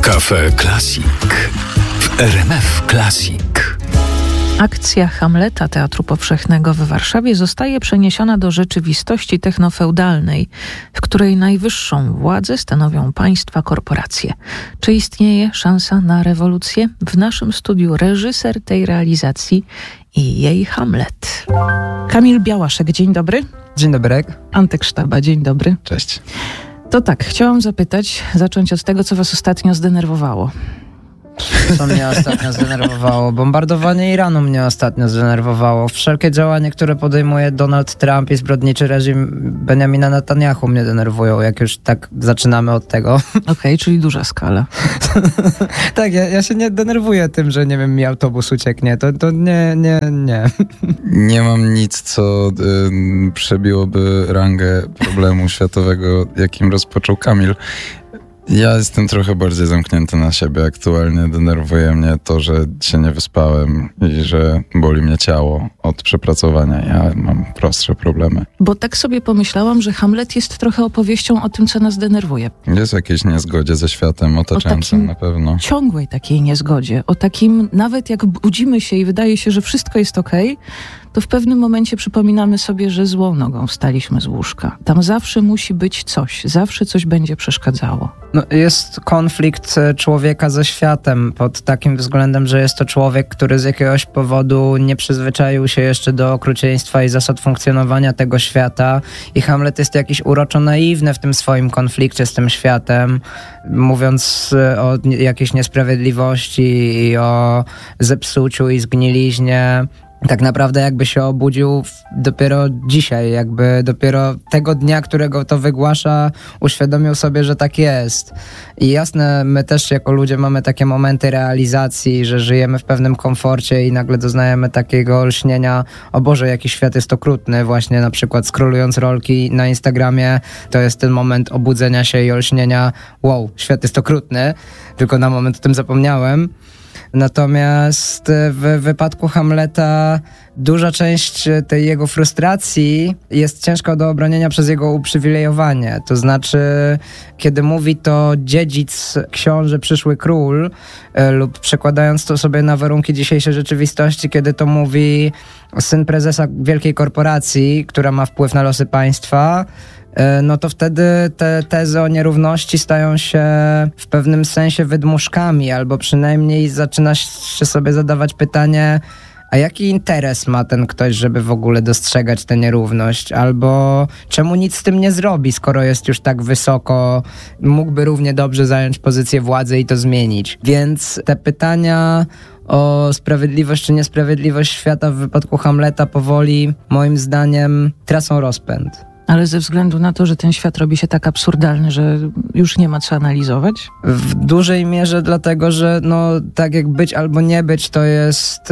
Cafe Classic w RMF Classic. Akcja Hamleta Teatru Powszechnego w Warszawie zostaje przeniesiona do rzeczywistości technofeudalnej, w której najwyższą władzę stanowią państwa korporacje. Czy istnieje szansa na rewolucję? W naszym studiu reżyser tej realizacji i jej Hamlet. Kamil Białaszek, dzień dobry. Dzień dobry. Antek Sztaba, dzień dobry. Cześć. To tak, chciałam zacząć od tego, co was ostatnio zdenerwowało. Co mnie ostatnio zdenerwowało? Bombardowanie Iranu mnie ostatnio zdenerwowało. Wszelkie działania, które podejmuje Donald Trump i zbrodniczy reżim Benjamina Netanyahu mnie denerwują, jak już tak zaczynamy od tego. Okej, czyli duża skala. Tak, ja się nie denerwuję tym, że nie wiem, mi autobus ucieknie. To nie. Nie mam nic, co przebiłoby rangę problemu światowego, jakim rozpoczął Kamil. Ja jestem trochę bardziej zamknięty na siebie. Aktualnie denerwuje mnie to, że się nie wyspałem i że boli mnie ciało od przepracowania. Ja mam prostsze problemy. Bo tak sobie pomyślałam, że Hamlet jest trochę opowieścią o tym, co nas denerwuje. Jest jakieś niezgodzie ze światem otaczającym na pewno. Ciągłej takiej niezgodzie. O takim, nawet jak budzimy się i wydaje się, że wszystko jest okej, to w pewnym momencie przypominamy sobie, że złą nogą wstaliśmy z łóżka. Tam zawsze musi być coś. Zawsze coś będzie przeszkadzało. No, jest konflikt człowieka ze światem pod takim względem, że jest to człowiek, który z jakiegoś powodu nie przyzwyczaił się jeszcze do okrucieństwa i zasad funkcjonowania tego świata i Hamlet jest jakiś uroczo naiwny w tym swoim konflikcie z tym światem, mówiąc o jakiejś niesprawiedliwości i o zepsuciu i zgniliźnie. Tak naprawdę jakby się obudził dopiero dzisiaj, jakby dopiero tego dnia, którego to wygłasza, uświadomił sobie, że tak jest. I jasne, my też jako ludzie mamy takie momenty realizacji, że żyjemy w pewnym komforcie i nagle doznajemy takiego olśnienia, o Boże, jaki świat jest okrutny, właśnie na przykład scrollując rolki na Instagramie, to jest ten moment obudzenia się i olśnienia, wow, świat jest okrutny, tylko na moment o tym zapomniałem. Natomiast w wypadku Hamleta duża część tej jego frustracji jest ciężka do obronienia przez jego uprzywilejowanie. To znaczy, kiedy mówi to dziedzic, książę, przyszły król, lub przekładając to sobie na warunki dzisiejszej rzeczywistości, kiedy to mówi syn prezesa wielkiej korporacji, która ma wpływ na losy państwa, no to wtedy te tezy o nierówności stają się w pewnym sensie wydmuszkami, albo przynajmniej zaczyna się sobie zadawać pytanie, a jaki interes ma ten ktoś, żeby w ogóle dostrzegać tę nierówność? Albo czemu nic z tym nie zrobi, skoro jest już tak wysoko, mógłby równie dobrze zająć pozycję władzy i to zmienić. Więc te pytania o sprawiedliwość czy niesprawiedliwość świata w wypadku Hamleta powoli, moim zdaniem, tracą rozpęd. Ale ze względu na to, że ten świat robi się tak absurdalny, że już nie ma co analizować? W dużej mierze dlatego, że no tak jak być albo nie być, to jest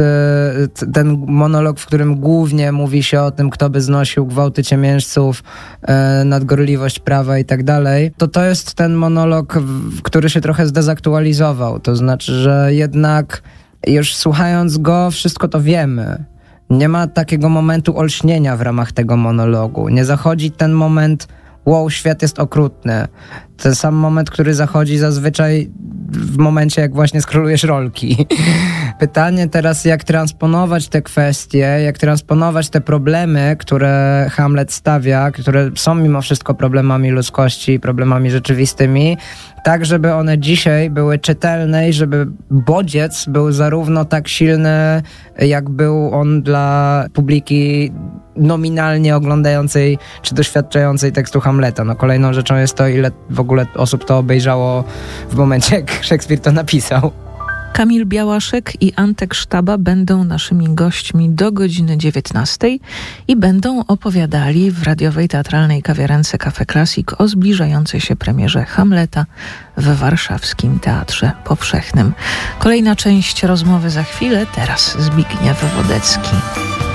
ten monolog, w którym głównie mówi się o tym, kto by znosił gwałty ciemiężców, nadgorliwość prawa i tak dalej. To jest ten monolog, który się trochę zdezaktualizował. To znaczy, że jednak już słuchając go, wszystko to wiemy. Nie ma takiego momentu olśnienia w ramach tego monologu. Nie zachodzi ten moment, wow, świat jest okrutny. Ten sam moment, który zachodzi zazwyczaj w momencie, jak właśnie scrollujesz rolki. Pytanie teraz, jak transponować te kwestie, jak transponować te problemy, które Hamlet stawia, które są mimo wszystko problemami ludzkości, problemami rzeczywistymi, tak, żeby one dzisiaj były czytelne i żeby bodziec był zarówno tak silny, jak był on dla publiki nominalnie oglądającej czy doświadczającej tekstu Hamleta. No kolejną rzeczą jest to, ile w ogóle osób to obejrzało w momencie, jak Szekspir to napisał. Kamil Białaszek i Antek Sztaba będą naszymi gośćmi do godziny 19 i będą opowiadali w radiowej teatralnej kawiarence Cafe Classic o zbliżającej się premierze Hamleta w warszawskim Teatrze Powszechnym. Kolejna część rozmowy za chwilę, teraz Zbigniew Wodecki.